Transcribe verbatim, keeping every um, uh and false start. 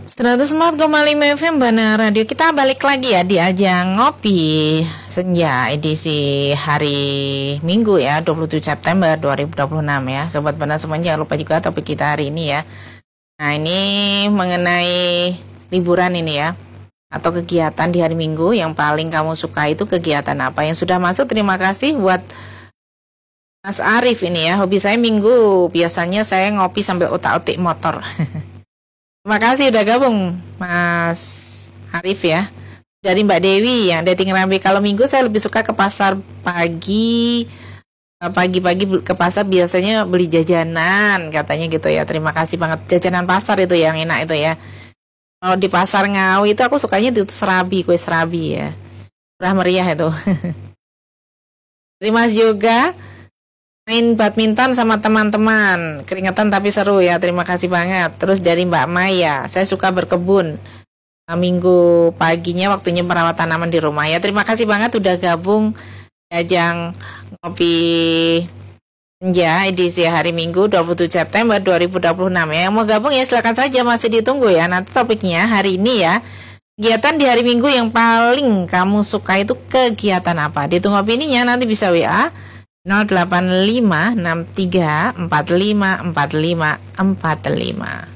seratus empat koma lima F M Bana Radio. Kita balik lagi ya di ajang ngopi senja edisi hari Minggu ya, dua puluh tujuh September dua ribu dua puluh enam ya. Sobat Bana semuanya, jangan lupa juga topik kita hari ini ya. Nah, ini mengenai liburan ini ya, atau kegiatan di hari Minggu yang paling kamu suka itu kegiatan apa? Yang sudah masuk, terima kasih buat Mas Arif ini ya. Hobi saya Minggu, biasanya saya ngopi sambil otak-otik motor. Terima kasih udah gabung Mas Arif ya. Dari Mbak Dewi yang dari Ngerambe. Kalau Minggu saya lebih suka ke pasar pagi. Pagi-pagi ke pasar biasanya beli jajanan katanya gitu ya. Terima kasih banget. Jajanan pasar itu yang enak itu ya. Kalau di pasar Ngawi itu aku sukanya itu serabi, kue serabi ya. Murah meriah itu. Terima kasih juga. Main badminton sama teman-teman, keringetan tapi seru ya, terima kasih banget. Terus dari Mbak Maya, saya suka berkebun. Nah, minggu paginya waktunya merawat tanaman di rumah ya. Terima kasih banget udah gabung ajang ngopi senja edisi hari Minggu dua puluh tujuh September dua ribu dua puluh enam ya. Yang mau gabung ya silakan saja, masih ditunggu ya. Nanti topiknya hari ini ya, kegiatan di hari Minggu yang paling kamu suka itu kegiatan apa? Ditunggu opininya, nanti bisa W A nol delapan lima enam tiga empat lima empat lima empat lima.